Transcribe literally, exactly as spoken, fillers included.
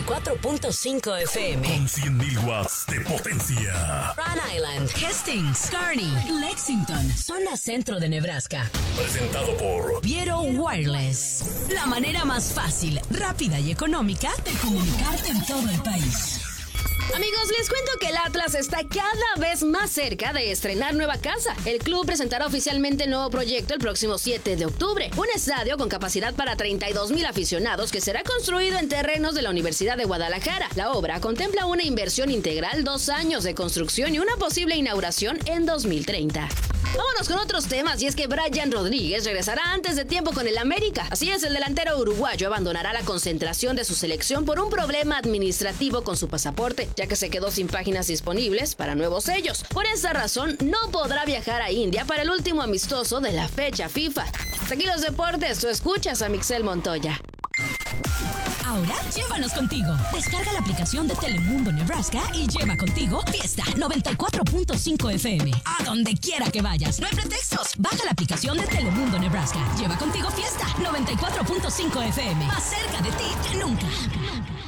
cuatro punto cinco F M. Con cien mil watts de potencia. Rhode Island, Hastings, Kearney, Lexington, zona centro de Nebraska. Presentado por Viero Wireless. La manera más fácil, rápida y económica de comunicarte en todo el país. Amigos, les cuento que el Atlas está cada vez más cerca de estrenar nueva casa. El club presentará oficialmente el nuevo proyecto el próximo siete de octubre. Un estadio con capacidad para treinta y dos mil aficionados que será construido en terrenos de la Universidad de Guadalajara. La obra contempla una inversión integral, dos años de construcción y una posible inauguración en dos mil treinta. Vámonos con otros temas, y es que Brian Rodríguez regresará antes de tiempo con el América. Así es, el delantero uruguayo abandonará la concentración de su selección por un problema administrativo con su pasaporte, ya que se quedó sin páginas disponibles para nuevos sellos. Por esa razón, no podrá viajar a India para el último amistoso de la fecha FIFA. Hasta aquí los deportes, tú escuchas a Mixel Montoya. Ahora, llévanos contigo. Descarga la aplicación de Telemundo Nebraska y lleva contigo Fiesta noventa y cuatro punto cinco F M. A donde quiera que vayas. No hay pretextos. Baja la aplicación de Telemundo Nebraska. Lleva contigo Fiesta noventa y cuatro punto cinco F M. Más cerca de ti que nunca.